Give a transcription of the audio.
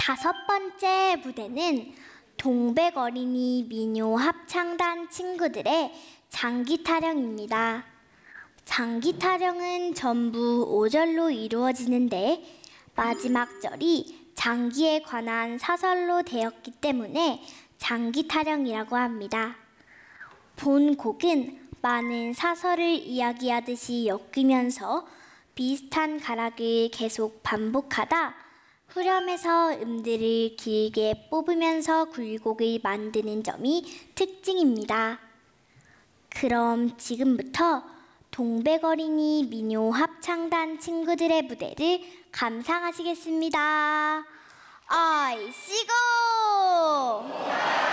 5번째 무대는 동백어린이 민요 합창단 친구들의 장기 타령입니다. 장기 타령은 전부 5절로 이루어지는데 마지막 절이 장기에 관한 사설로 되었기 때문에 장기 타령이라고 합니다. 본 곡은 많은 사설을 이야기하듯이 엮으면서 비슷한 가락을 계속 반복하다 후렴에서 음들을 길게 뽑으면서 굴곡을 만드는 점이 특징입니다. 그럼 지금부터 동백어린이 민요 합창단 친구들의 무대를 감상하시겠습니다. 아이씨고!